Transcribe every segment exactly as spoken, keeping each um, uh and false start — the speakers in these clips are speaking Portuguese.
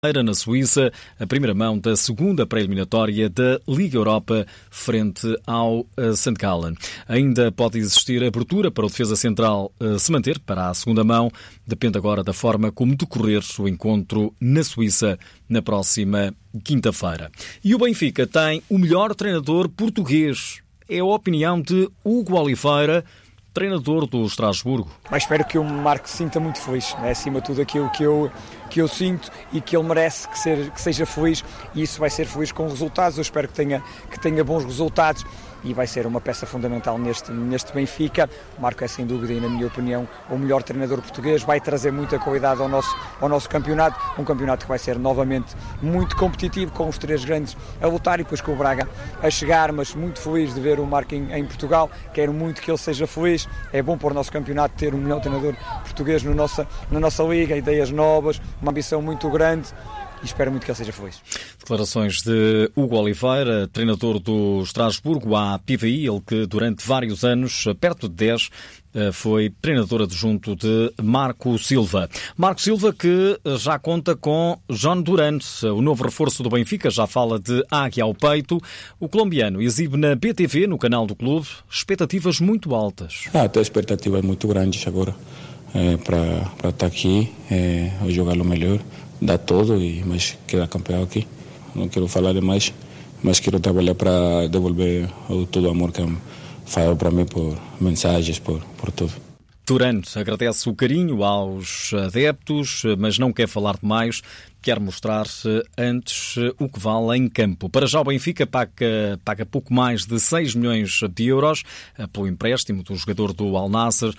na Suíça, a primeira mão da segunda pré-eliminatória da Liga Europa frente ao Sankt Gallen. Ainda pode existir abertura para o defesa central se manter para a segunda mão. Depende agora da forma como decorrer o encontro na Suíça na próxima quinta-feira. E o Benfica tem o melhor treinador português. É a opinião de Hugo Oliveira, treinador do Estrasburgo. Mas espero que o Marco se sinta muito feliz. É acima de tudo aquilo que eu, que eu sinto e que ele merece que, ser, que seja feliz, e isso vai ser feliz com resultados. Eu espero que tenha, que tenha bons resultados e vai ser uma peça fundamental neste, neste Benfica. O Marco é, sem dúvida, e na minha opinião, o melhor treinador português. Vai trazer muita qualidade ao nosso, ao nosso campeonato, um campeonato que vai ser novamente muito competitivo, com os três grandes a lutar e depois com o Braga a chegar, mas muito feliz de ver o Marco em, em Portugal. Quero muito que ele seja feliz. É bom para o nosso campeonato ter o melhor treinador português no nossa, na nossa liga, ideias novas, uma ambição muito grande. E espero muito que ele seja feliz. Declarações de Hugo Oliveira, treinador do Estrasburgo à P V I, ele que durante vários anos, perto de dez, foi treinador adjunto de Marco Silva. Marco Silva que já conta com John Durant, o novo reforço do Benfica, já fala de águia ao peito. O colombiano exibe na B T V, no canal do clube, expectativas muito altas. Ah, tenho expectativas muito grandes agora é, para, para estar aqui, é, jogar o melhor. Dá todo, e, mas quero campeão aqui. Não quero falar demais, mas quero trabalhar para devolver todo o amor que faz para mim por mensagens, por, por tudo. Durante agradece o carinho aos adeptos, mas não quer falar demais. Quer mostrar antes o que vale em campo. Para já o Benfica paga, paga pouco mais de seis milhões de euros pelo empréstimo do jogador do Al Nassr,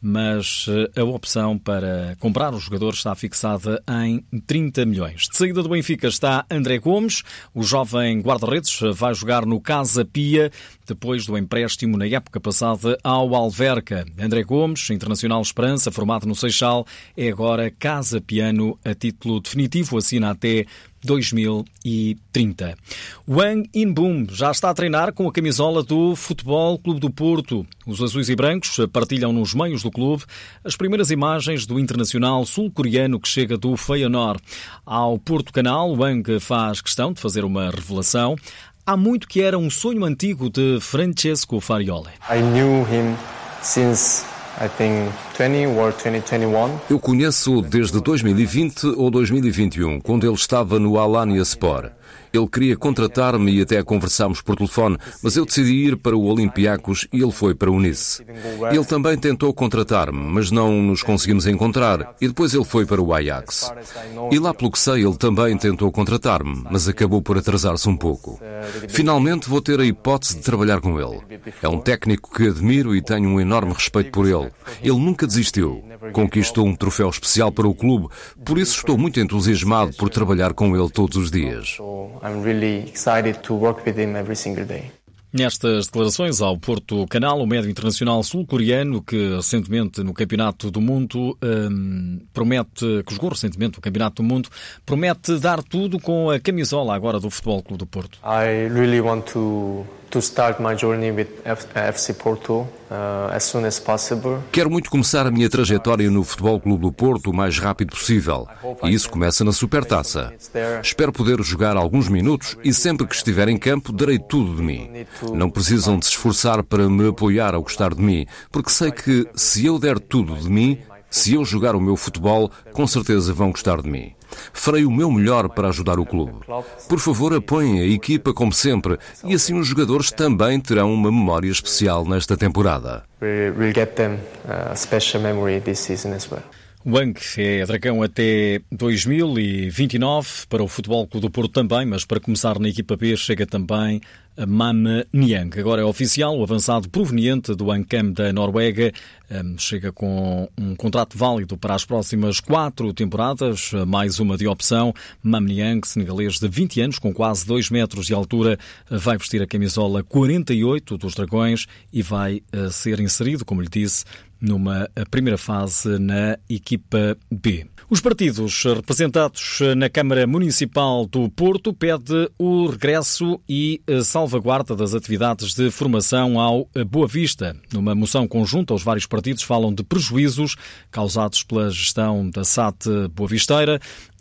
mas a opção para comprar o jogador está fixada em trinta milhões. De saída do Benfica está André Gomes, o jovem guarda-redes vai jogar no Casa Pia, depois do empréstimo na época passada ao Alverca. André Gomes, internacional Esperança, formado no Seixal, é agora Casa Piano a título definitivo, assina até dois mil e trinta. Wang In-boom já está a treinar com a camisola do Futebol Clube do Porto. Os azuis e brancos partilham nos meios do clube as primeiras imagens do internacional sul-coreano que chega do Feyenoord. Ao Porto Canal, Wang faz questão de fazer uma revelação. Há muito que era um sonho antigo de Francesco Farioli. I knew him since I think twenty or twenty twenty-one. Eu conheço-o desde dois mil e vinte ou dois mil e vinte e um, quando ele estava no Alanyaspor. Ele queria contratar-me e até conversámos por telefone, mas eu decidi ir para o Olympiacos e ele foi para o Nice. Ele também tentou contratar-me, mas não nos conseguimos encontrar, e depois ele foi para o Ajax. E lá pelo que sei, ele também tentou contratar-me, mas acabou por atrasar-se um pouco. Finalmente vou ter a hipótese de trabalhar com ele. É um técnico que admiro e tenho um enorme respeito por ele. Ele nunca desistiu. Conquistou um troféu especial para o clube, por isso estou muito entusiasmado por trabalhar com ele todos os dias. I'm really excited to work with him every single day. Nestas declarações ao Porto Canal, o médio internacional sul-coreano que recentemente no Campeonato do Mundo um, promete, que jogou recentemente no Campeonato do Mundo, promete dar tudo com a camisola agora do Futebol Clube do Porto. I really want to to start my journey with F C Porto uh, as soon as possible. Quero muito começar a minha trajetória no Futebol Clube do Porto o mais rápido possível. E isso começa na Supertaça. Espero poder jogar alguns minutos e sempre que estiver em campo darei tudo de mim. Não precisam de se esforçar para me apoiar ou gostar de mim, porque sei que se eu der tudo de mim, se eu jogar o meu futebol, com certeza vão gostar de mim. Farei o meu melhor para ajudar o clube. Por favor, apoiem a equipa como sempre e assim os jogadores também terão uma memória especial nesta temporada. We'll get them a special memory this season as well. Wang é dragão até dois mil e vinte e nove, para o Futebol Clube do Porto também, mas para começar na equipa B chega também a Mame Niang. Agora é oficial, o avançado proveniente do Ankam da Noruega um, chega com um contrato válido para as próximas quatro temporadas, mais uma de opção. Mame Niang, senegalês de vinte anos, com quase dois metros de altura, vai vestir a camisola quarenta e oito dos Dragões e vai uh, ser inserido, como lhe disse, numa primeira fase na equipa B. Os partidos representados na Câmara Municipal do Porto pedem o regresso e salvaguarda das atividades de formação ao Boa Vista. Numa moção conjunta, os vários partidos falam de prejuízos causados pela gestão da S A T Boa Visteira.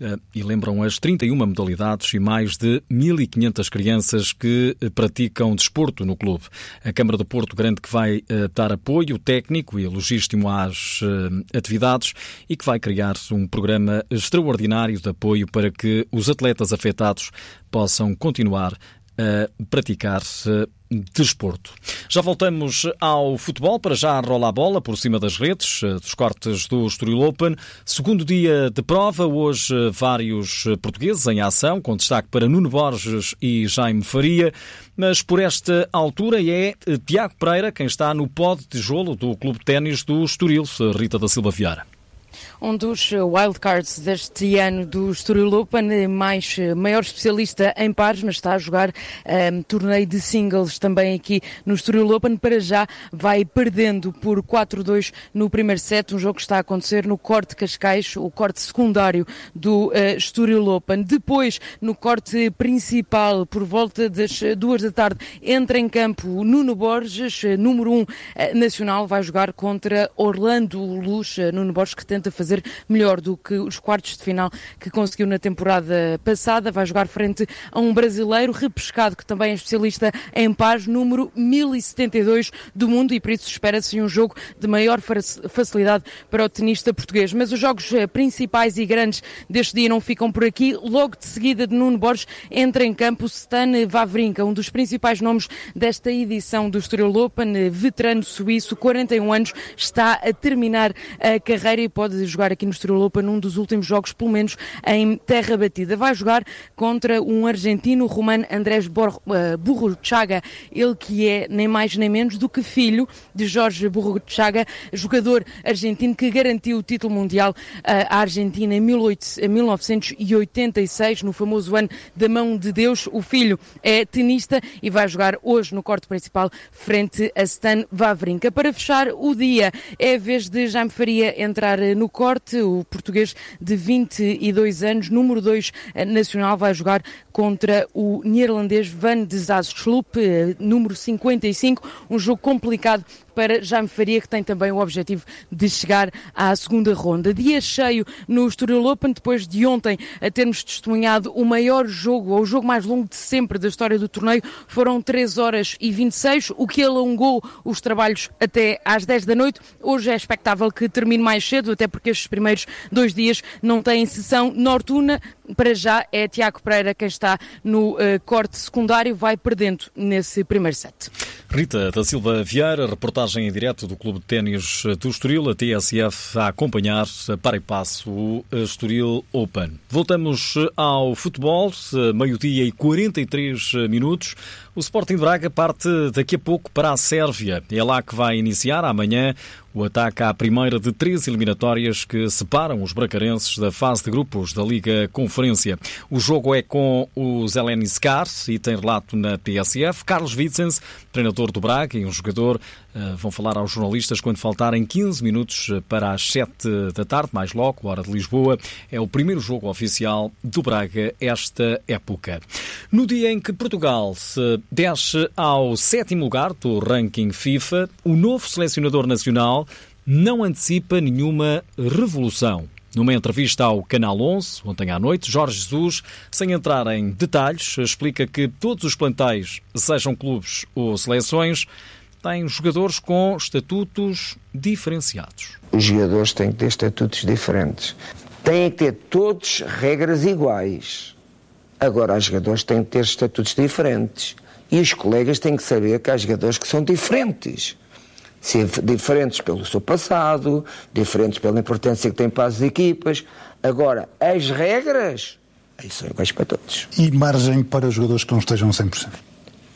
e lembram as trinta e uma modalidades e mais de mil e quinhentas crianças que praticam desporto no clube. A Câmara do Porto garante que vai dar apoio técnico e logístico às atividades e que vai criar um programa extraordinário de apoio para que os atletas afetados possam continuar a praticar desporto. Já voltamos ao futebol, para já rola a bola por cima das redes, dos cortes do Estoril Open. Segundo dia de prova, hoje vários portugueses em ação, com destaque para Nuno Borges e Jaime Faria, mas por esta altura é Tiago Pereira quem está no pó de tijolo do Clube de Ténis do Estoril, Rita da Silva Vieira. Um dos wildcards deste ano do Estoril Open, mais maior especialista em pares, mas está a jogar um, torneio de singles também aqui no Estoril Open. Para já vai perdendo por quatro a dois no primeiro set, um jogo que está a acontecer no corte Cascais, o corte secundário do uh, Estoril Open. Depois, no corte principal, por volta das duas da tarde, entra em campo Nuno Borges, número um uh, nacional, vai jogar contra Orlando Luz. Uh, Nuno Borges, que tenta fazer melhor do que os quartos de final que conseguiu na temporada passada. Vai jogar frente a um brasileiro repescado que também é especialista em pares, número mil e setenta e dois do mundo, e por isso espera-se um jogo de maior facilidade para o tenista português. Mas os jogos principais e grandes deste dia não ficam por aqui. Logo de seguida de Nuno Borges entra em campo Stan Wawrinka, um dos principais nomes desta edição do Estoril Open, veterano suíço, quarenta e um anos, está a terminar a carreira e pode jogar aqui no Estoril Open num dos últimos jogos, pelo menos em terra batida. Vai jogar contra um argentino, romano, Andrés Burruchaga, ele que é nem mais nem menos do que filho de Jorge Burruchaga, jogador argentino que garantiu o título mundial à Argentina em mil novecentos e oitenta e seis, no famoso ano da mão de Deus. O filho é tenista e vai jogar hoje no corte principal frente a Stan Wawrinka. Para fechar o dia, é a vez de Jaime Faria entrar no corte. O português de vinte e dois anos, número dois nacional, vai jogar contra o neerlandês Van de Zaarsloop, número cinquenta e cinco, um jogo complicado para Jaime Faria, que tem também o objetivo de chegar à segunda ronda. Dia cheio no Estoril Open, depois de ontem a termos testemunhado o maior jogo, ou o jogo mais longo de sempre da história do torneio. Foram três horas e vinte e seis, o que alongou os trabalhos até às dez da noite. Hoje é expectável que termine mais cedo, até porque estes primeiros dois dias não têm sessão noturna. Para já é Tiago Pereira quem está no uh, corte secundário, vai perdendo nesse primeiro set. Rita da Silva Vieira, reportagem em direto do Clube de Ténis do Estoril, a T S F a acompanhar para e passo o Estoril Open. Voltamos ao futebol, meio-dia e quarenta e três minutos. O Sporting de Braga parte daqui a pouco para a Sérvia. É lá que vai iniciar amanhã o ataque à primeira de três eliminatórias que separam os bracarenses da fase de grupos da Liga Conferência. O jogo é com o Zeleni Skar e tem relato na T S F. Carlos Vicens, treinador do Braga, e um jogador vão falar aos jornalistas quando faltarem quinze minutos para as sete da tarde, mais logo, hora de Lisboa. É o primeiro jogo oficial do Braga esta época. No dia em que Portugal se desce ao sétimo lugar do ranking FIFA, o novo selecionador nacional não antecipa nenhuma revolução. Numa entrevista ao Canal onze, ontem à noite, Jorge Jesus, sem entrar em detalhes, explica que todos os plantéis, sejam clubes ou seleções, têm jogadores com estatutos diferenciados. Os jogadores têm que ter estatutos diferentes. Têm que ter todos regras iguais. Agora, os jogadores têm que ter estatutos diferentes. E os colegas têm que saber que há jogadores que são diferentes. Ser diferentes pelo seu passado, diferentes pela importância que têm para as equipas. Agora, as regras, aí são iguais para todos. E margem para os jogadores que não estejam a cem por cento?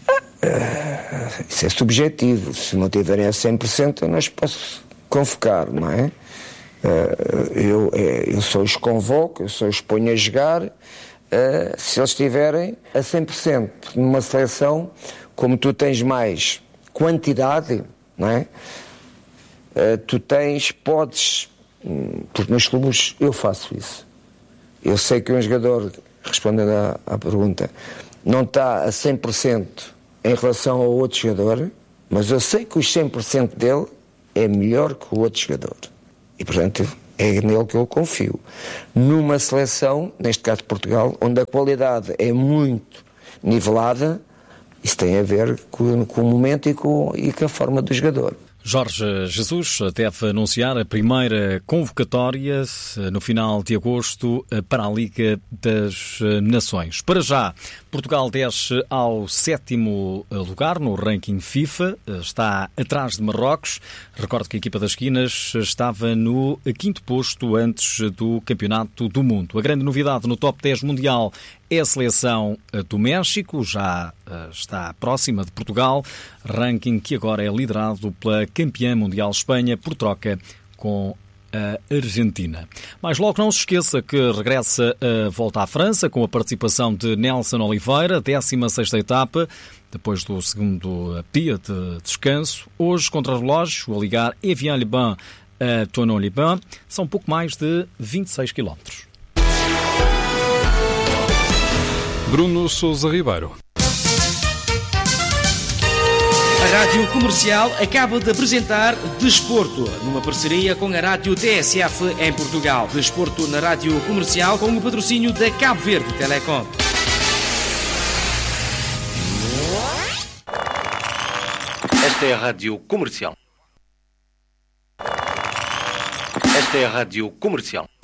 Uh, isso é subjetivo. Se não tiverem a cem por cento, eu não os posso convocar, não é? Uh, eu, eu só os convoco, eu só os ponho a jogar uh, se eles estiverem a cem por cento. Numa seleção, como tu tens mais quantidade, não é? Uh, tu tens, podes, porque nos clubes eu faço isso. Eu sei que um jogador, respondendo à, à pergunta, não está a cem por cento em relação ao outro jogador, mas eu sei que os cem por cento dele é melhor que o outro jogador. E, portanto, É nele que eu confio. Numa seleção, neste caso Portugal, onde a qualidade é muito nivelada, isso tem a ver com, com o momento e com, e com a forma do jogador. Jorge Jesus deve anunciar a primeira convocatória no final de agosto para a Liga das Nações. Para já, Portugal desce ao sétimo lugar no ranking FIFA, está atrás de Marrocos. Recordo que a equipa das esquinas estava no quinto posto antes do Campeonato do Mundo. A grande novidade no top dez mundial é a seleção do México, já está próxima de Portugal, ranking que agora é liderado pela campeã mundial Espanha, por troca com a Argentina. Mas logo não se esqueça que regressa a Volta à França com a participação de Nelson Oliveira, décima sexta etapa, depois do segundo dia de descanso. Hoje, contra relógio, a ligar Evian-les-Bains a Thonon-les-Bains, são pouco mais de vinte e seis quilómetros. Bruno Sousa Ribeiro. A Rádio Comercial acaba de apresentar Desporto, numa parceria com a Rádio T S F em Portugal. Desporto na Rádio Comercial com o patrocínio da Cabo Verde Telecom. Esta é a Rádio Comercial. Esta é a Rádio Comercial.